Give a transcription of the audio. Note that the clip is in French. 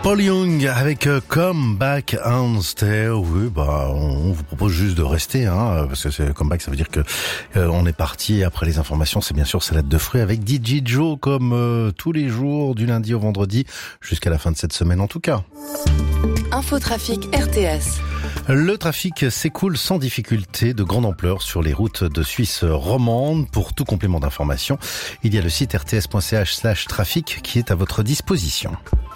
Paul Young avec Come Back and Stay. Oui, on vous propose juste de rester, parce que c'est Come Back, ça veut dire que on est parti après les informations. C'est bien sûr salade de fruits avec DJ Joe, comme tous les jours du lundi au vendredi jusqu'à la fin de cette semaine en tout cas. Infotrafic RTS. Le trafic s'écoule sans difficulté de grande ampleur sur les routes de Suisse romande. Pour tout complément d'information, il y a le site rts.ch/trafic qui est à votre disposition.